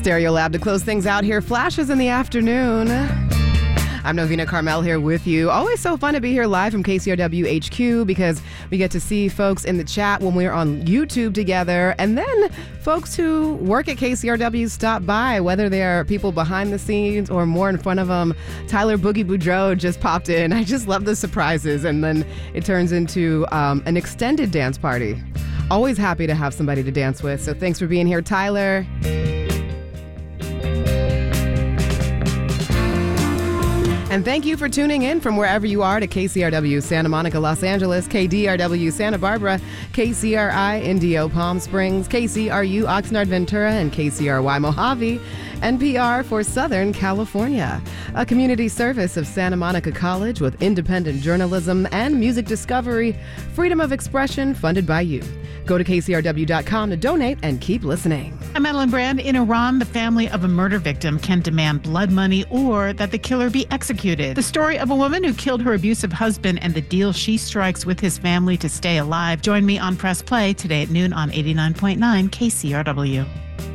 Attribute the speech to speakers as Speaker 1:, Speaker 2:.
Speaker 1: Stereolab to close things out here. Flashes in the afternoon. I'm Novena Carmel here with you. Always so fun to be here live from KCRW HQ because we get to see folks in the chat when we're on YouTube together. And then folks who work at KCRW stop by, whether they are people behind the scenes or more in front of them. Tyler Boogie Boudreaux just popped in. I just love the surprises. And then it turns into an extended dance party. Always happy to have somebody to dance with. So thanks for being here, Tyler. And thank you for tuning in from wherever you are to KCRW Santa Monica, Los Angeles, KDRW Santa Barbara, KCRI Indio Palm Springs, KCRU Oxnard Ventura, and KCRY Mojave, NPR for Southern California. A community service of Santa Monica College with independent journalism and music discovery, freedom of expression funded by you. Go to KCRW.com to donate and keep listening.
Speaker 2: I'm Madeline Brand. In Iran, the family of a murder victim can demand blood money or that the killer be executed. The story of a woman who killed her abusive husband and the deal she strikes with his family to stay alive. Join me on Press Play today at noon on 89.9 KCRW.